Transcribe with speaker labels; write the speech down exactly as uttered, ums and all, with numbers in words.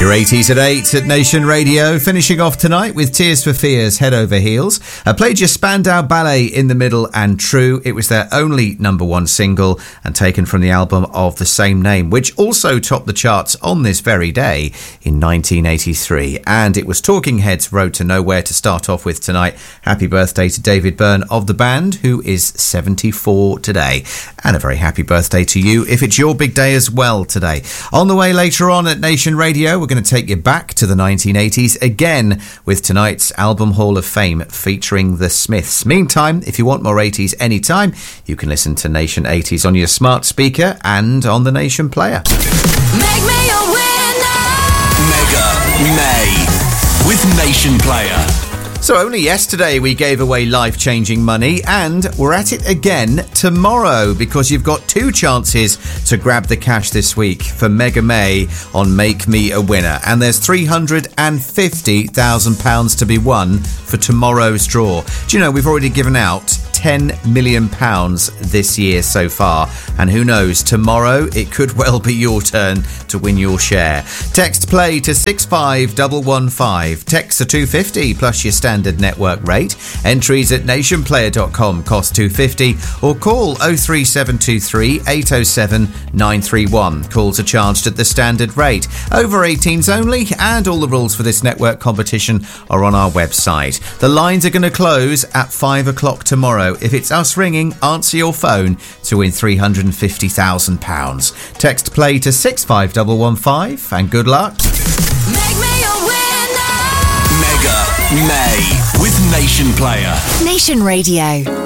Speaker 1: Your eighties at eight at Nation Radio, finishing off tonight with Tears for Fears, Head Over Heels. I played your Spandau Ballet in the middle and True. It was their only number one single and taken from the album of the same name, which also topped the charts on this very day in nineteen eighty-three. And it was Talking Heads' Road to Nowhere to start off with tonight. Happy birthday to David Byrne of the band, who is seventy-four today. And a very happy birthday to you if it's your big day as well today. On the way later on at Nation Radio, we're going to take you back to the nineteen eighties again with tonight's Album Hall of Fame featuring the Smiths. Meantime, if you want more eighties anytime, you can listen to Nation eighties on your smart speaker and on the Nation player.
Speaker 2: Make me a winner!
Speaker 3: Mega May with Nation Player.
Speaker 1: So only yesterday we gave away life-changing money, and we're at it again tomorrow because you've got two chances to grab the cash this week for Mega May on Make Me a Winner. And there's three hundred fifty thousand pounds to be won for tomorrow's draw. Do you know, we've already given out ten million pounds this year so far, and who knows, tomorrow it could well be your turn to win your share. Text play to six five one one five, text to two fifty plus your standard network rate. Entries at nation player dot com cost two fifty, or call oh three seven two three eight oh seven nine three one. Calls are charged at the standard rate. Over eighteens only, and all the rules for this network competition are on our website. The lines are going to close at five o'clock tomorrow. If it's us ringing, answer your phone to win three hundred fifty thousand pounds. Text play to six five one one five and good luck.
Speaker 2: Make me a winner!
Speaker 3: Mega May with Nation Player.
Speaker 4: Nation Radio.